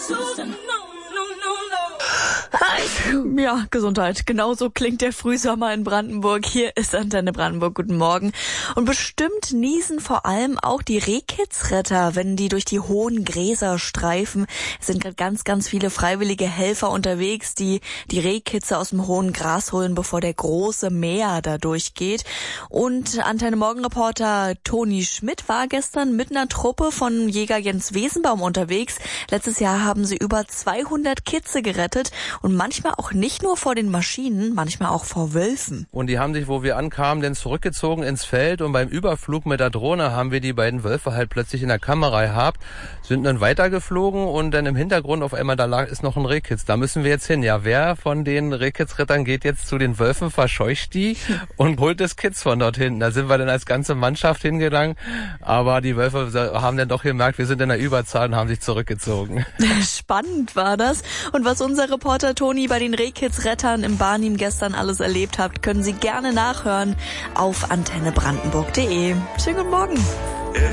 Ja, Gesundheit. Genauso klingt der Frühsommer in Brandenburg. Hier ist Antenne Brandenburg. Guten Morgen. Und bestimmt niesen vor allem auch die Rehkitzretter, wenn die durch die hohen Gräser streifen. Es sind gerade ganz, ganz viele freiwillige Helfer unterwegs, die die Rehkitze aus dem hohen Gras holen, bevor der große Mäher da durchgeht. Und Antenne Morgen-Reporter Toni Schmidt war gestern mit einer Truppe von Jäger Jens Wesenbaum unterwegs. Letztes Jahr haben sie über 200 Kitze gerettet und manchmal auch nicht nur vor den Maschinen, manchmal auch vor Wölfen. Und die haben sich, wo wir ankamen, dann zurückgezogen ins Feld und beim Überflug mit der Drohne haben wir die beiden Wölfe halt plötzlich in der Kamera gehabt, sind dann weitergeflogen und dann im Hintergrund auf einmal ist noch ein Rehkitz. Da müssen wir jetzt hin. Ja, wer von den Rehkitzrettern geht jetzt zu den Wölfen, verscheucht die und holt das Kitz von dort hinten? Da sind wir dann als ganze Mannschaft hingegangen, aber die Wölfe haben dann doch gemerkt, wir sind in der Überzahl und haben sich zurückgezogen. Spannend war das. Und was unser Reporter Toni bei den Rehkitzrettern im Barnim gestern alles erlebt hat, können Sie gerne nachhören auf antennebrandenburg.de. Schönen guten Morgen.